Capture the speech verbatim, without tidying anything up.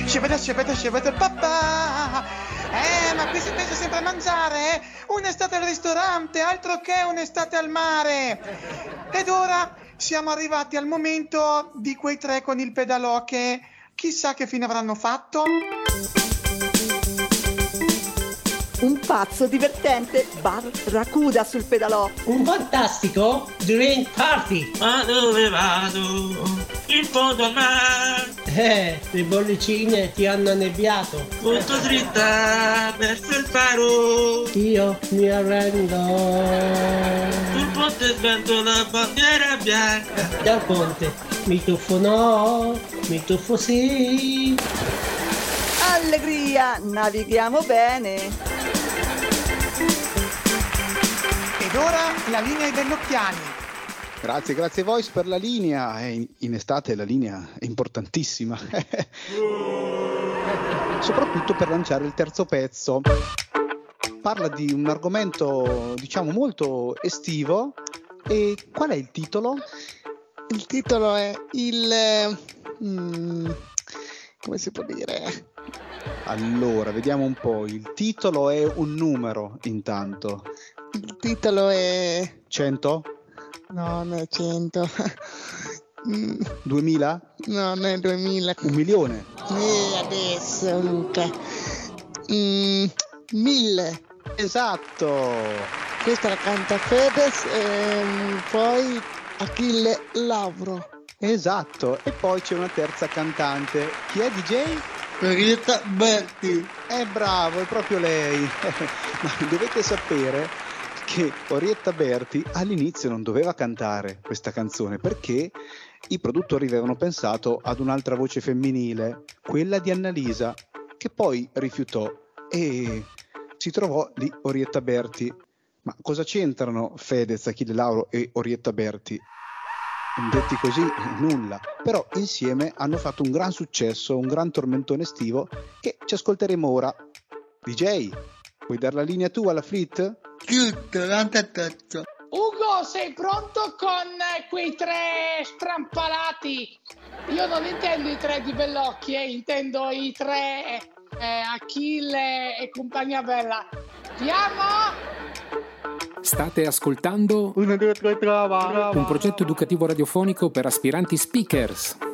Ci vede, ci vede, ci vede papà. Eh, ma qui si pensa sempre a mangiare? Un'estate al ristorante, altro che un'estate al mare. Ed ora siamo arrivati al momento di quei tre con il pedalò che chissà che fine avranno fatto. Un pazzo divertente barracuda sul pedalò. Un fantastico drink party. Ma dove vado? In fondo al mare. Eh, le bollicine ti hanno annebbiato. Punto dritta verso il faro. Io mi arrendo. Sul ponte svento la bandiera bianca. Dal ponte mi tuffo no, mi tuffo sì. Allegria, navighiamo bene. Ed ora la linea ai Bellocchiani. Grazie, grazie Voice per la linea. In, in estate la linea è importantissima. Soprattutto per lanciare il terzo pezzo. Parla di un argomento, diciamo, molto estivo. E qual è il titolo? Il titolo è il... Mm, come si può dire? Allora, vediamo un po'. Il titolo è un numero, intanto. Il titolo è... cento? No, non è cento. mm. duemila? No, non è duemila. Un milione? E adesso, Luca. Mm, mille. Esatto. Questa la canta Fedez e poi Achille Lauro. Esatto. E poi c'è una terza cantante. Chi è, D J? Orietta Berti. È bravo, è proprio lei. Ma dovete sapere che Orietta Berti all'inizio non doveva cantare questa canzone perché i produttori avevano pensato ad un'altra voce femminile, quella di Annalisa, che poi rifiutò e si trovò lì Orietta Berti. Ma cosa c'entrano Fedez, Achille Lauro e Orietta Berti? Detti così, nulla. Però insieme hanno fatto un gran successo, un gran tormentone estivo che ci ascolteremo ora. D J, vuoi dar la linea tu alla Fleet? Tutto, l'antataccio. Ugo, sei pronto con quei tre strampalati? Io non intendo i tre di Bellocchi, eh, intendo i tre eh, Achille e compagnia bella. Andiamo! State ascoltando uno, due, tre, trova, trova. un progetto educativo radiofonico per aspiranti speakers.